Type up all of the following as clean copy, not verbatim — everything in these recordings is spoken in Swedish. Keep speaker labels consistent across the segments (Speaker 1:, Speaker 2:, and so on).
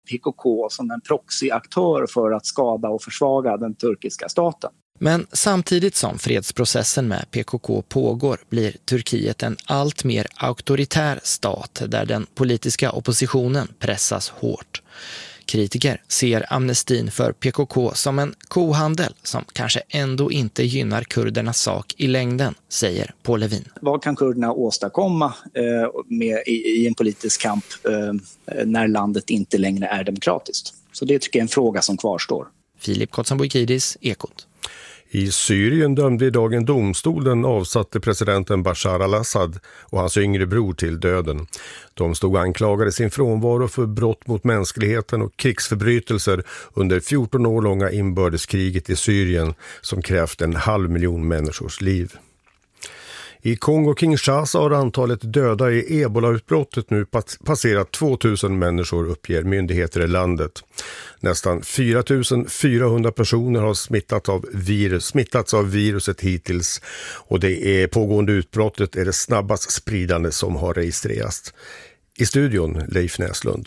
Speaker 1: PKK som en proxyaktör för att skada och försvaga den turkiska staten.
Speaker 2: Men samtidigt som fredsprocessen med PKK pågår blir Turkiet en allt mer auktoritär stat där den politiska oppositionen pressas hårt. Kritiker ser amnestin för PKK som en kohandel som kanske ändå inte gynnar kurdernas sak i längden, säger Paul Levin.
Speaker 1: Vad kan kurderna åstadkomma i en politisk kamp när landet inte längre är demokratiskt? Så det tycker jag är en fråga som kvarstår.
Speaker 2: Filip Kotsanboikidis, Ekot.
Speaker 3: I Syrien dömde idag en domstol den avsatte presidenten Bashar al-Assad och hans yngre bror till döden. De stod anklagade sin frånvaro för brott mot mänskligheten och krigsförbrytelser under 14 år långa inbördeskriget i Syrien som krävt 500 000 människors liv. I Kongo-Kinshasa har antalet döda i Ebola-utbrottet nu passerat 2000 människor, uppger myndigheter i landet. Nästan 4400 personer har smittats av viruset hittills och det pågående utbrottet är det snabbast spridande som har registrerats. I studion Leif Näslund.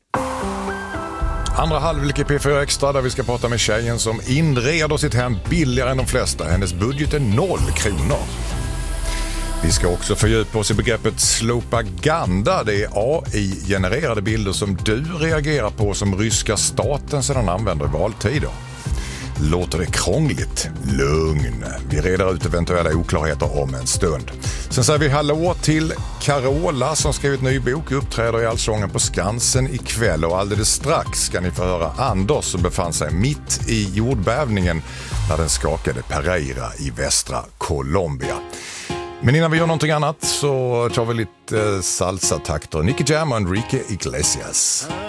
Speaker 4: Andra halvlek i P4 Extra där vi ska prata med tjejen som inreder sitt hem billigare än de flesta. Hennes budget är 0 kronor. Vi ska också fördjupa oss i begreppet slopaganda. Det är AI-genererade bilder som du reagerar på som ryska staten sedan använder i valtider. Låter det krångligt? Lugn. Vi reder ut eventuella oklarheter om en stund. Sen säger vi hallå till Carola som skrivit ny bok, uppträder i Allsången på Skansen ikväll. Och alldeles strax ska ni få höra Anders som befann sig mitt i jordbävningen när den skakade Pereira i västra Colombia. Men innan vi gör någonting annat så tar vi lite salsa-takter. Nicky Jam och Enrique Iglesias.